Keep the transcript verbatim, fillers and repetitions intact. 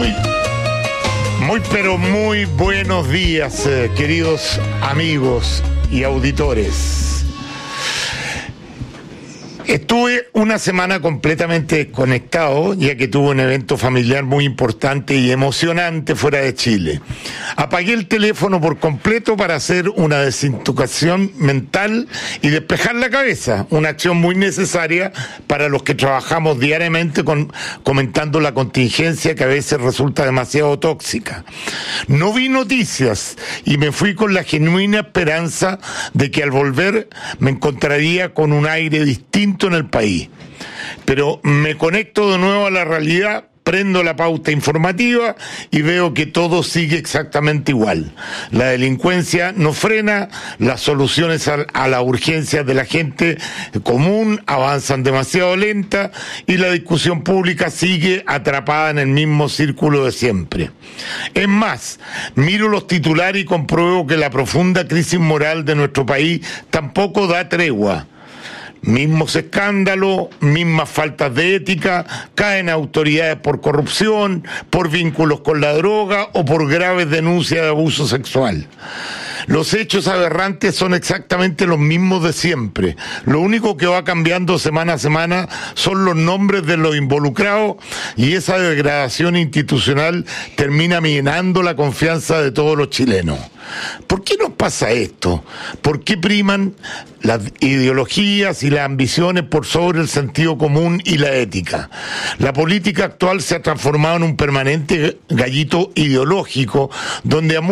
Muy, muy, pero muy buenos días, eh, queridos amigos y auditores. Estuve una semana completamente desconectado, ya que tuve un evento familiar muy importante y emocionante fuera de Chile. Apagué el teléfono por completo para hacer una desintoxicación mental y despejar la cabeza, una acción muy necesaria para los que trabajamos diariamente con, comentando la contingencia que a veces resulta demasiado tóxica. No vi noticias y me fui con la genuina esperanza de que al volver me encontraría con un aire distinto en el país. Pero me conecto de nuevo a la realidad, prendo la pauta informativa y veo que todo sigue exactamente igual. La delincuencia no frena, las soluciones a, a la urgencia de la gente común avanzan demasiado lenta y la discusión pública sigue atrapada en el mismo círculo de siempre. Es más, miro los titulares y compruebo que la profunda crisis moral de nuestro país tampoco da tregua. Mismos escándalos, mismas faltas de ética, caen autoridades por corrupción, por vínculos con la droga o por graves denuncias de abuso sexual. Los hechos aberrantes son exactamente los mismos de siempre. Lo único que va cambiando semana a semana son los nombres de los involucrados y esa degradación institucional termina minando la confianza de todos los chilenos. ¿Por qué nos pasa esto? ¿Por qué priman las ideologías y las ambiciones por sobre el sentido común y la ética? La política actual se ha transformado en un permanente gallito ideológico donde a